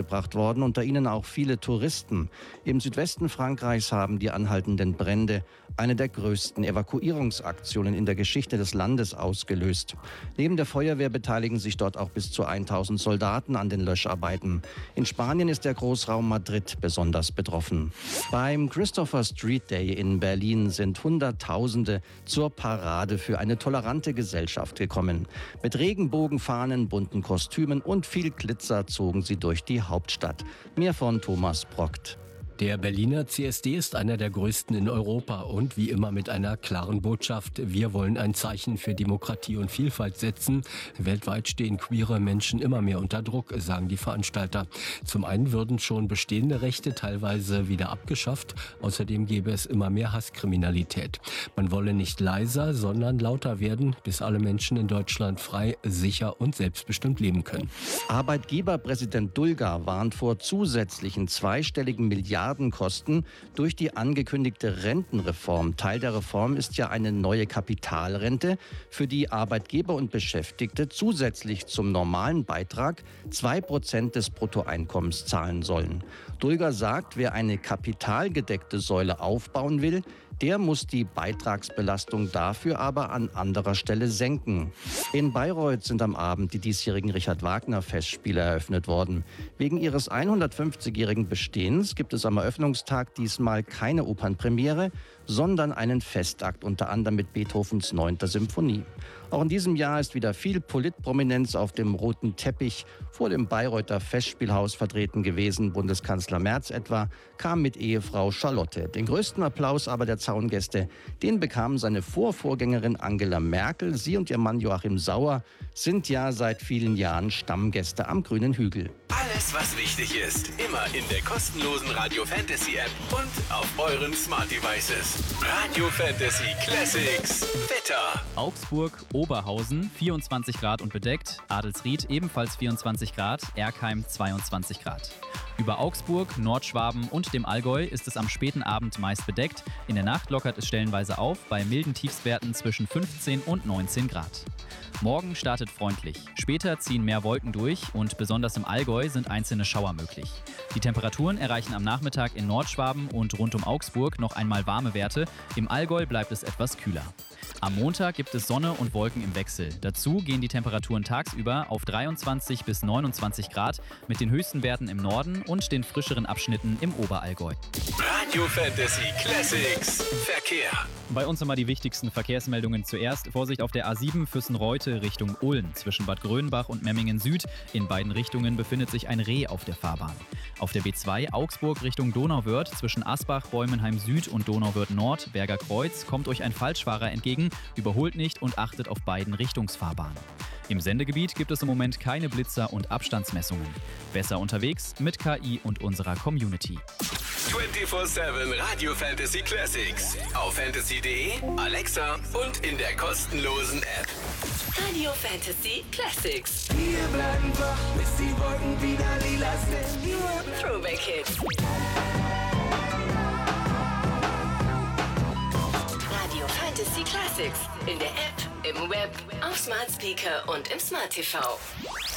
mitgebracht worden, unter ihnen auch viele Touristen. Im Südwesten Frankreichs haben die anhaltenden Brände eine der größten Evakuierungsaktionen in der Geschichte des Landes ausgelöst. Neben der Feuerwehr beteiligen sich dort auch bis zu 1000 Soldaten an den Löscharbeiten. In Spanien ist der Großraum Madrid besonders betroffen. Beim Christopher Street Day in Berlin sind Hunderttausende zur Parade für eine tolerante Gesellschaft gekommen. Mit Regenbogenfahnen, bunten Kostümen und viel Glitzer zogen sie durch die Hauptstadt. Mehr von Thomas Brockt. Der Berliner CSD ist einer der größten in Europa und wie immer mit einer klaren Botschaft: Wir wollen ein Zeichen für Demokratie und Vielfalt setzen. Weltweit stehen queere Menschen immer mehr unter Druck, sagen die Veranstalter. Zum einen würden schon bestehende Rechte teilweise wieder abgeschafft. Außerdem gäbe es immer mehr Hasskriminalität. Man wolle nicht leiser, sondern lauter werden, bis alle Menschen in Deutschland frei, sicher und selbstbestimmt leben können. Arbeitgeberpräsident Dulger warnt vor zusätzlichen zweistelligen Milliardenkosten durch die angekündigte Rentenreform. Teil der Reform ist ja eine neue Kapitalrente, für die Arbeitgeber und Beschäftigte zusätzlich zum normalen Beitrag 2% des Bruttoeinkommens zahlen sollen. Dulger sagt, wer eine kapitalgedeckte Säule aufbauen will, der muss die Beitragsbelastung dafür aber an anderer Stelle senken. In Bayreuth sind am Abend die diesjährigen Richard-Wagner-Festspiele eröffnet worden. Wegen ihres 150-jährigen Bestehens gibt es am Eröffnungstag diesmal keine Opernpremiere, sondern einen Festakt, unter anderem mit Beethovens 9. Symphonie. Auch in diesem Jahr ist wieder viel Politprominenz auf dem roten Teppich vor dem Bayreuther Festspielhaus vertreten gewesen. Bundeskanzler Merz etwa kam mit Ehefrau Charlotte. Den größten Applaus aber der Zaungäste, den bekam seine Vorvorgängerin Angela Merkel. Sie und ihr Mann Joachim Sauer sind ja seit vielen Jahren Stammgäste am Grünen Hügel. Alles, was wichtig ist, immer in der kostenlosen Radio Fantasy App und auf euren Smart Devices. Radio Fantasy Classics. Wetter. Augsburg, Oberhausen 24 Grad und bedeckt. Adelsried ebenfalls 24 Grad. Erkheim 22 Grad. Über Augsburg, Nordschwaben und dem Allgäu ist es am späten Abend meist bedeckt. In der Nacht lockert es stellenweise auf, bei milden Tiefstwerten zwischen 15 und 19 Grad. Morgen startet freundlich. Später ziehen mehr Wolken durch und besonders im Allgäu sind einzelne Schauer möglich. Die Temperaturen erreichen am Nachmittag in Nordschwaben und rund um Augsburg noch einmal warme Werte. Im Allgäu bleibt es etwas kühler. Am Montag gibt es Sonne und Wolken im Wechsel. Dazu gehen die Temperaturen tagsüber auf 23 bis 29 Grad mit den höchsten Werten im Norden und den frischeren Abschnitten im Oberallgäu. Radio Fantasy Classics. Verkehr. Bei uns immer die wichtigsten Verkehrsmeldungen zuerst. Vorsicht auf der A7 Füssen-Reute Richtung Ulm zwischen Bad Grönbach und Memmingen Süd. In beiden Richtungen befindet sich ein Reh auf der Fahrbahn. Auf der B2 Augsburg Richtung Donauwörth zwischen Asbach, Bäumenheim Süd und Donauwörth Nord, Berger Kreuz, kommt euch ein Falschfahrer entgegen, überholt nicht und achtet auf beiden Richtungsfahrbahnen. Im Sendegebiet gibt es im Moment keine Blitzer und Abstandsmessungen. Besser unterwegs mit KI und unserer Community. 24/7 Radio Fantasy Classics. Auf fantasy.de, Alexa und in der kostenlosen App. Radio Fantasy Classics. Wir bleiben wach, bis die Wolken wieder lila sind. Throwback Hits. Radio Fantasy Classics. In der App, im Web, auf Smart Speaker und im Smart TV.